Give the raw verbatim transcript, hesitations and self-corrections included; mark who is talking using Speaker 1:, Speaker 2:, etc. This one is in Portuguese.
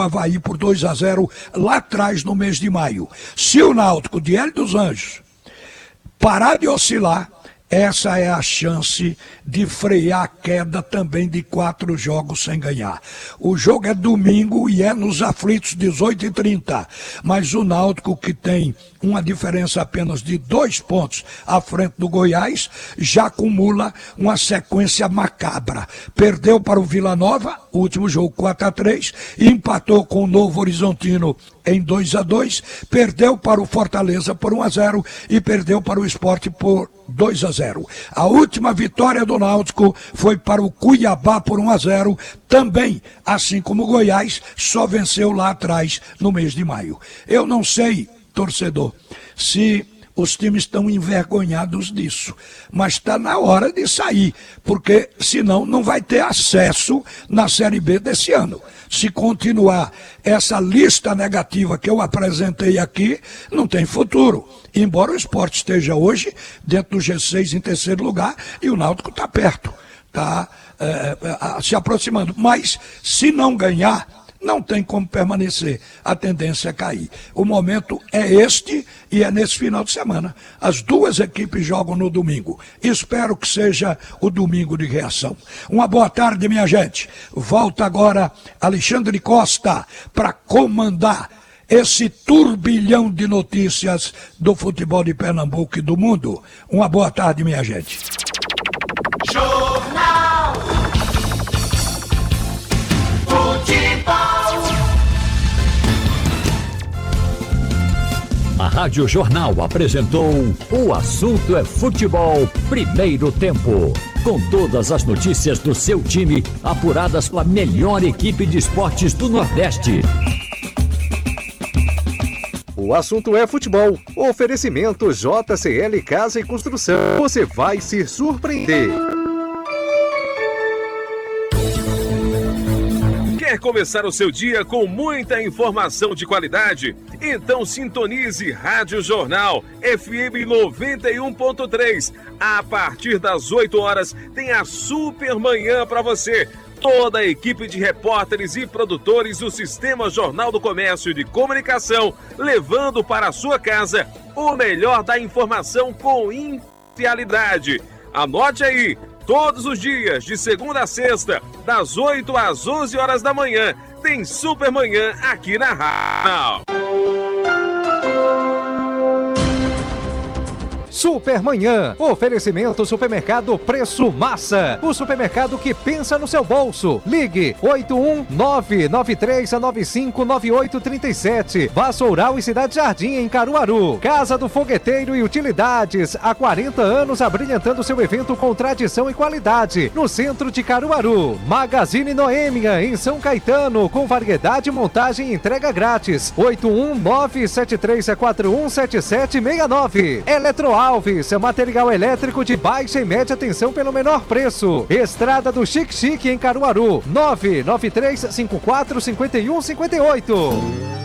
Speaker 1: Avaí por dois a zero lá atrás no mês de maio. Se o Náutico de Hélio dos Anjos parar de oscilar, essa é a chance de frear a queda também de quatro jogos sem ganhar. O jogo é domingo e é nos aflitos, dezoito e trinta. Mas o Náutico, que tem uma diferença apenas de dois pontos à frente do Goiás, já acumula uma sequência macabra. Perdeu para o Vila Nova, o último jogo quatro a três, e empatou com o Novo Horizontino em dois a dois, perdeu para o Fortaleza por um a zero e perdeu para o Sport por dois a zero. A última vitória do Náutico foi para o Cuiabá por um a zero, também, assim como o Goiás, só venceu lá atrás no mês de maio. Eu não sei, torcedor, se os times estão envergonhados disso, mas está na hora de sair, porque senão não vai ter acesso na Série B desse ano. Se continuar essa lista negativa que eu apresentei aqui, não tem futuro. Embora o Sport esteja hoje dentro do G seis em terceiro lugar e o Náutico está perto, está é, se aproximando. Mas se não ganhar, não tem como permanecer, a tendência é cair. O momento é este e é nesse final de semana. As duas equipes jogam no domingo. Espero que seja o domingo de reação. Uma boa tarde, minha gente. Volta agora Alexandre Costa para comandar esse turbilhão de notícias do futebol de Pernambuco e do mundo. Uma boa tarde, minha gente.
Speaker 2: Jornal Futebol.
Speaker 3: A Rádio Jornal apresentou O Assunto é Futebol, primeiro tempo. Com todas as notícias do seu time, apuradas pela melhor equipe de esportes do Nordeste.
Speaker 4: O assunto é futebol. Oferecimento J C L Casa e Construção. Você vai se surpreender.
Speaker 5: Quer começar o seu dia com muita informação de qualidade? Então sintonize Rádio Jornal F M noventa e um ponto três. A partir das oito horas tem a Super Manhã para você. Toda a equipe de repórteres e produtores do Sistema Jornal do Comércio de Comunicação, levando para a sua casa o melhor da informação com imparcialidade. Anote aí, todos os dias, de segunda a sexta, das oito às onze horas da manhã, tem Super Manhã aqui na Rádio.
Speaker 4: Supermanhã, oferecimento Supermercado Preço Massa, o supermercado que pensa no seu bolso. Ligue oito um nove nove três nove cinco nove oito três sete. Vassoural e Cidade Jardim em Caruaru. Casa do Fogueteiro e Utilidades, há quarenta anos abrilhantando seu evento com tradição e qualidade, no centro de Caruaru. Magazine Noêmia em São Caetano, com variedade, montagem e entrega grátis. oito um nove sete três quatro um sete sete seis nove. Eletroal Alves, material elétrico de baixa e média tensão pelo menor preço. Estrada do Chique Chique em Caruaru, nove nove três cinco quatro cinco um cinco oito.